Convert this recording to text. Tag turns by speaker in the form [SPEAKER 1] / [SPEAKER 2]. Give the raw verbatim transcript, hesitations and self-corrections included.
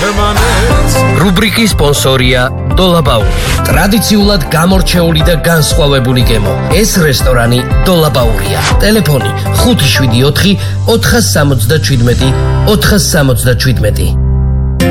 [SPEAKER 1] რუბრიკის სპონსორია დოლაბაური. ტრადიციულად გამორჩეული და განსხვავებული გემო. ეს რესტორანი დოლაბაურია. ტელეფონი ხუთი შვიდი ოთხი ოთხას სამოცდაჩვიდმეტი ოთხას სამოცდაჩვიდმეტი.